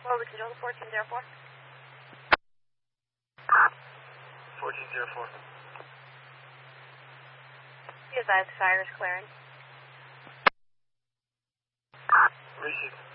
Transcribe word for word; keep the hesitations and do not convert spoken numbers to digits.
Over control to fourteen zero four. fourteen zero four. Be advised, fire is clearing. Receive.